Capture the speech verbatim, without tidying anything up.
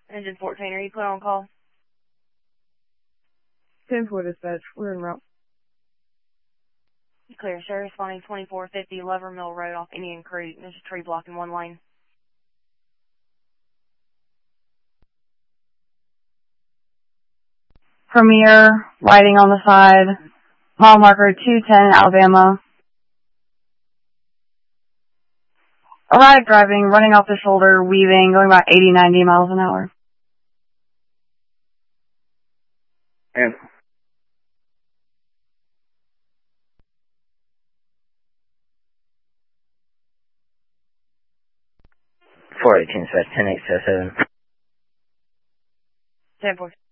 Engine fourteen, are you clear on call? ten four dispatch, we're en route. Clear, sir. Responding twenty-four fifty Levermill Road off Indian Creek. There's a tree blocking one lane. Premier, riding on the side. Mile marker two ten, Alabama. Erratic driving, running off the shoulder, weaving, going about eighty, ninety miles an hour. And four eighteen, dispatch, ten eight seven. ten four.